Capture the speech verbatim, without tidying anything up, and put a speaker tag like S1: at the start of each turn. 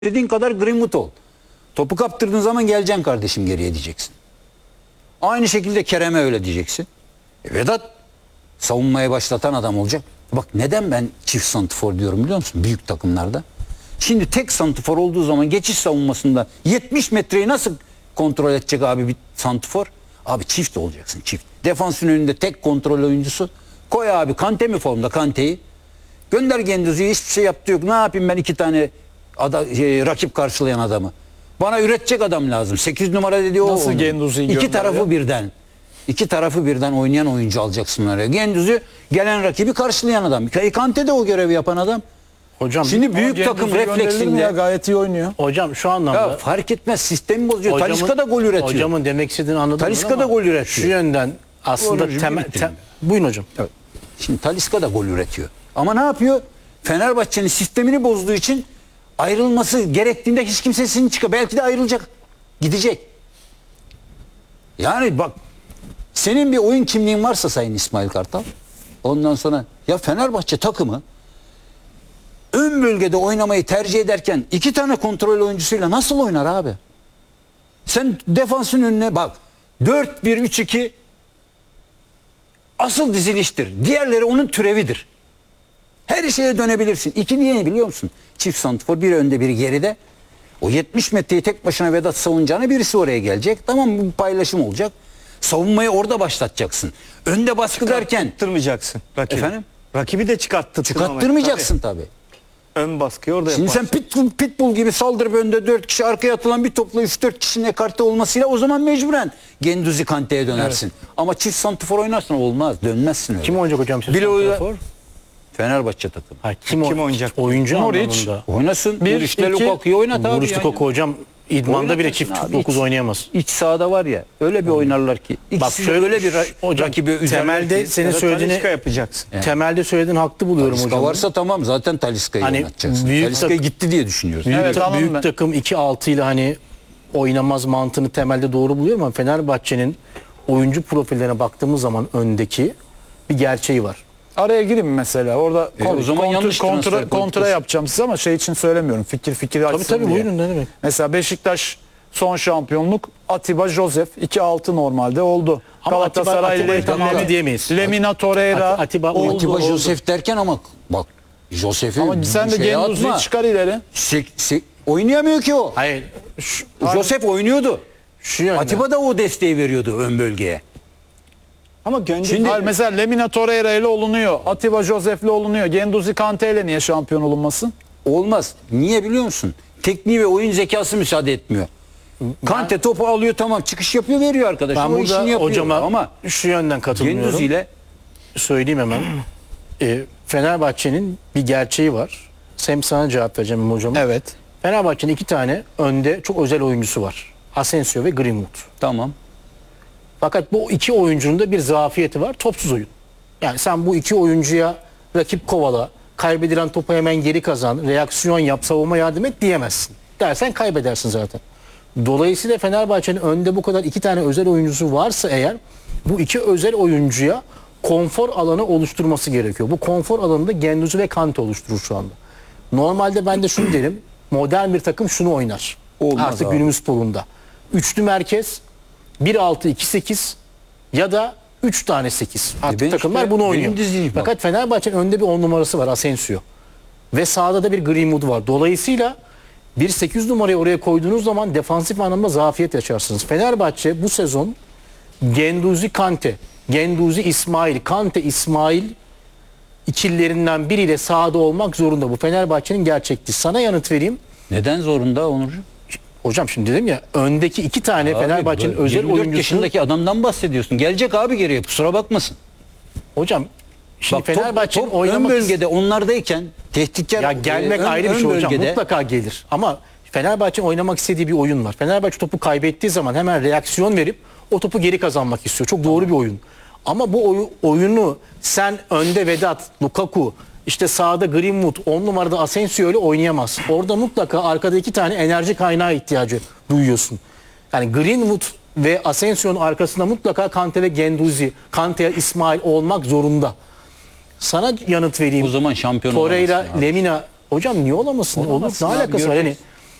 S1: dediğin kadar Greenwood ol. Topu kaptırdığın zaman geleceksin kardeşim geriye diyeceksin. Aynı şekilde Kerem'e öyle diyeceksin. E Vedat savunmaya başlatan adam olacak. Bak neden ben çift santifor diyorum biliyor musun? Büyük takımlarda. Şimdi tek santifor olduğu zaman geçiş savunmasında yetmiş metreyi nasıl kontrol edecek abi bir santifor? Abi çift olacaksın çift. Defansın önünde tek kontrol oyuncusu. Koy abi Kante mi formda Kante'yi? Gönder Gendouzi'ye hiçbir şey yaptı yok. Ne yapayım ben iki tane ada, şey, rakip karşılayan adamı? Bana üretecek adam lazım. sekiz numara dediği o.
S2: Nasıl Gendouzi'yi
S1: İki tarafı birden. İki tarafı birden oynayan oyuncu alacaksın oraya. Gendouzi gelen rakibi karşılayan adam. Kante de o görevi yapan adam.
S3: Hocam
S1: şimdi büyük takım refleksinde
S2: ya, gayet iyi oynuyor.
S3: Hocam şu anlamda
S1: ya fark etmez sistemi bozuyor.
S3: hocamın,
S1: Talisca da gol üretiyor.
S3: Hocamın demek istediğini anladım.
S1: Talisca da gol üretiyor.
S3: Şu yönden aslında
S1: Doğru,
S3: temel tem, buyurun hocam.
S1: Evet. Şimdi Talisca da gol üretiyor. Ama ne yapıyor? Fenerbahçe'nin sistemini bozduğu için ayrılması gerektiğinde hiç kimsesinin çıkıyor. Belki de ayrılacak. Gidecek. Yani bak senin bir oyun kimliğin varsa Sayın İsmail Kartal, ondan sonra ya Fenerbahçe takımı ön bölgede oynamayı tercih ederken iki tane kontrol oyuncusuyla nasıl oynar abi? Sen defansın önüne bak. dört bir üç iki asıl diziliştir. Diğerleri onun türevidir. Her şeye dönebilirsin. İki niye biliyor musun? Çift santifor, biri önde biri geride. O yetmiş metreyi tek başına Vedat savunacağına birisi oraya gelecek. Tamam bu paylaşım olacak. Savunmayı orada başlatacaksın. Önde baskı derken
S4: çıkarttırmayacaksın rakibi.
S1: Efendim?
S4: Rakibi de çıkarttırmayacaksın.
S1: Çıkarttırmayacaksın tabii.
S4: Ön baskıyı orada
S1: Şimdi
S4: yaparsın.
S1: sen pitbull, pitbull gibi saldırıp önde dört kişi arkaya atılan bir topla üç dört kişinin ekarte olmasıyla o zaman mecburen Gendouzi Kante'ye dönersin. Evet. Ama çift santifor oynarsın olmaz. Dönmezsin öyle.
S3: Kim oynayacak hocam siz?
S1: Bile Fenerbahçe takımı.
S3: Ha, kim,
S4: kim oynayacak?
S3: Oyuncu
S2: Norwich.
S3: anlamında.
S1: Oynasın.
S2: Bir,
S1: Bir, işte
S2: iki,
S1: Lukaku'yu oynat abi.
S3: Boris Lukaku hocam idmanda bile
S1: Oynatırsın
S3: çift
S1: abi.
S3: dokuz
S1: İç-
S3: oynayamaz.
S1: İç sahada var ya öyle bir oynarlar ki.
S3: Bak
S1: İkisi de
S3: şöyle
S1: öyle bir ra-
S3: hocam,
S1: rakibi üzerler
S3: temelde
S1: ki.
S3: senin
S4: Ya da
S3: söylediğini
S4: Talisca yapacaksın.
S3: temelde söylediğin haklı buluyorum
S1: Talisca
S3: hocam.
S1: varsa tamam zaten Talisca'yı
S3: Hani
S1: oynatacaksın.
S3: büyük
S1: Talisca
S3: tak-
S1: gitti diye düşünüyoruz.
S3: Büyük,
S2: Evet,
S3: ta-
S2: anladım
S3: büyük
S2: ben.
S3: takım iki altı ile hani oynamaz mantığını temelde doğru buluyorum ama Fenerbahçe'nin oyuncu profillerine baktığımız zaman öndeki bir gerçeği var.
S2: Araya gireyim mi mesela? Orada
S1: E, o zaman
S2: kontr-
S1: yanlış transfer
S2: kontra, kontra
S1: politikası.
S2: yapacağım size ama şey için söylemiyorum. Fikir fikir
S3: Tabii
S2: açsın
S3: tabii
S2: diye.
S3: buyurun ne demek.
S2: Mesela Beşiktaş son şampiyonluk Atiba Joseph iki altı normalde oldu.
S3: Ama
S2: Galatasaray
S3: Atiba- Atiba'yı
S2: ile
S3: tamamı diyemeyiz.
S2: Lemina Torreira
S3: At- Atiba-
S2: oldu.
S1: Atiba
S2: oldu.
S1: Joseph derken ama bak Joseph'i
S2: Ama sen de
S1: şeye
S2: Gendouzi'yi
S1: atma.
S2: çıkar ileri.
S1: Se- se- oynayamıyor ki o.
S3: Hayır. Şu,
S1: Joseph oynuyordu.
S3: şu yönden.
S1: Atiba da o desteği veriyordu ön bölgeye.
S4: Ama gönül
S2: Şimdi hayır, mesela Lemina Torreira ile olunuyor. Atiba Joseph ile olunuyor. Gendouzi Kante ile niye şampiyon olunmasın?
S1: Olmaz. Niye biliyor musun? Tekniği ve oyun zekası müsaade etmiyor. Kante topu alıyor tamam çıkış yapıyor veriyor arkadaş.
S3: Ben
S1: o
S3: burada
S1: işini yapıyor.
S3: hocama
S1: Ama
S3: şu yönden katılmıyorum.
S1: Gendouzi ile
S3: Söyleyeyim hemen. Ee, Fenerbahçe'nin bir gerçeği var. Hem sana cevap vereceğim hocam.
S2: Evet.
S3: Fenerbahçe'nin iki tane önde çok özel oyuncusu var. Asensio ve Greenwood.
S1: tamam.
S3: Fakat bu iki oyuncunun da bir zafiyeti var. Topsuz oyun. Yani sen bu iki oyuncuya rakip kovala, kaybedilen topu hemen geri kazan, reaksiyon yap, savunma yardım et diyemezsin. Dersen kaybedersin zaten. Dolayısıyla Fenerbahçe'nin önde bu kadar iki tane özel oyuncusu varsa eğer bu iki özel oyuncuya konfor alanı oluşturması gerekiyor. Bu konfor alanında Gendouzi ve Kante oluşturur şu anda. Normalde ben de şunu derim. Modern bir takım şunu oynar.
S1: Olmaz
S3: Artık
S1: abi.
S3: günümüz sporunda. Üçlü merkez, bir altı iki sekiz ya da üç tane sekiz. Artık
S1: ben
S3: takımlar
S1: işte-
S3: bunu
S1: benim
S3: oynuyor.
S1: diziyim bak.
S3: Fakat Fenerbahçe'nin önde bir on numarası var Asensio. Ve sağda da bir Greenwood var. Dolayısıyla bir sekiz numarayı oraya koyduğunuz zaman defansif anlamda zafiyet yaşarsınız. Fenerbahçe bu sezon Gendouzi Kante, Gendouzi İsmail, Kante İsmail ikililerinden biriyle sahada olmak zorunda. Bu Fenerbahçe'nin gerçekliği. Sana yanıt vereyim.
S1: Neden zorunda Onurcuğum?
S3: Hocam şimdi dedim ya öndeki iki tane
S1: Abi,
S3: Fenerbahçe'nin
S1: bu
S3: özel
S1: yirmi dört
S3: oyuncusu.
S1: yaşındaki adamdan bahsediyorsun. Gelecek abi geriye kusura bakmasın.
S3: Hocam şimdi
S1: Bak, top-
S3: Fenerbahçe'nin
S1: top ön
S3: oynamak
S1: bölgede onlardayken tehditkar
S3: ya gelmek
S1: ön-
S3: ayrı bir
S1: ön
S3: şey hocam.
S1: bölgede-
S3: Mutlaka gelir. Ama Fenerbahçe'nin oynamak istediği bir oyun var. Fenerbahçe topu kaybettiği zaman hemen reaksiyon verip o topu geri kazanmak istiyor. Çok doğru bir oyun. Ama bu oyu- oyunu sen önde Vedat, Lukaku, işte sağda Greenwood, on numarada Asensio ile oynayamaz. Orada mutlaka arkada iki tane enerji kaynağı ihtiyacı duyuyorsun. Yani Greenwood ve Asensio'nun arkasında mutlaka Kante ve Gendouzi, Kante, İsmail olmak zorunda. Sana yanıt vereyim.
S1: O zaman şampiyon
S3: Torreira,
S1: olamazsın abi.
S3: Lemina. Hocam niye olamasın? Olur.
S1: Olamazsın
S3: Ne
S1: abi,
S3: alakası var? Yani
S1: göreceğiz.